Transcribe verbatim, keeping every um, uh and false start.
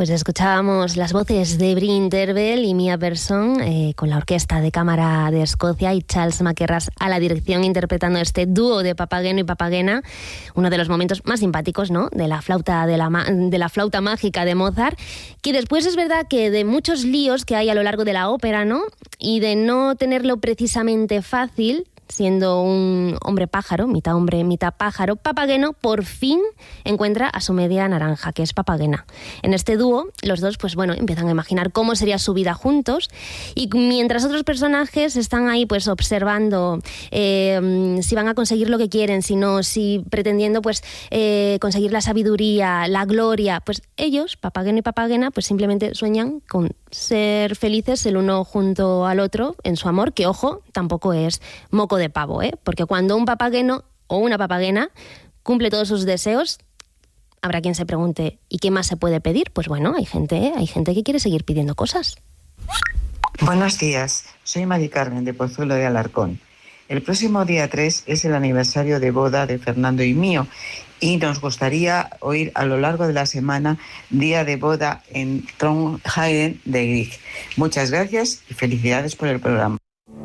Pues escuchábamos las voces de Bryn Tervel y Mia Persson eh, con la Orquesta de Cámara de Escocia y Charles Mackerras a la dirección, interpretando este dúo de Papageno y Papagena, uno de los momentos más simpáticos, ¿no?, de la flauta de la, ma- de la flauta mágica de Mozart, que después es verdad que de muchos líos que hay a lo largo de la ópera, ¿no?, y de no tenerlo precisamente fácil, siendo un hombre pájaro, mitad hombre, mitad pájaro, Papageno por fin encuentra a su media naranja, que es Papagena. En este dúo, los dos, pues bueno, empiezan a imaginar cómo sería su vida juntos, y mientras otros personajes están ahí, pues observando eh, si van a conseguir lo que quieren, si no, si pretendiendo, pues eh, conseguir la sabiduría, la gloria, pues ellos, Papageno y Papagena, pues simplemente sueñan con ser felices el uno junto al otro en su amor, que, ojo, tampoco es moco de pavo, ¿eh? Porque cuando un papageno o una papagena cumple todos sus deseos, habrá quien se pregunte, ¿y qué más se puede pedir? Pues bueno, hay gente, ¿eh? hay gente que quiere seguir pidiendo cosas. Buenos días, soy Mari Carmen de Pozuelo de Alarcón. El próximo día tres es el aniversario de boda de Fernando y mío, y nos gustaría oír a lo largo de la semana día de boda en Trondheim de Grieg. Muchas gracias y felicidades por el programa.